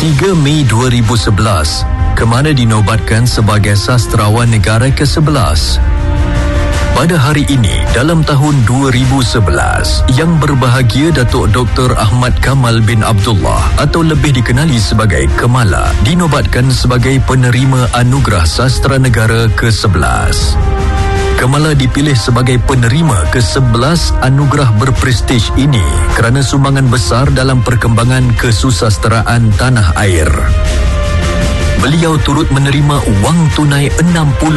3 Mei 2011, Kemala dinobatkan sebagai sastrawan negara ke-11. Pada hari ini, dalam tahun 2011, Yang Berbahagia Datuk Dr. Ahmad Kamal bin Abdullah atau lebih dikenali sebagai Kemala dinobatkan sebagai penerima Anugerah Sastra Negara ke-11. Kemala dipilih sebagai penerima ke-11 anugerah berprestij ini kerana sumbangan besar dalam perkembangan kesusasteraan tanah air. Beliau turut menerima wang tunai